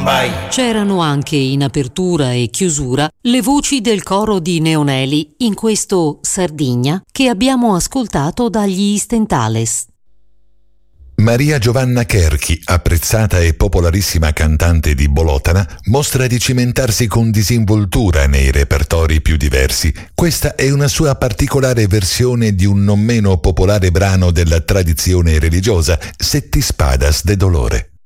Vai. C'erano anche in apertura e chiusura le voci del coro di Neoneli in questo Sardigna che abbiamo ascoltato dagli Stentales. Maria Giovanna Cherchi, apprezzata e popolarissima cantante di Bolotana, mostra di cimentarsi con disinvoltura nei repertori più diversi. Questa è una sua particolare versione di un non meno popolare brano della tradizione religiosa, Settispadas de Dolore.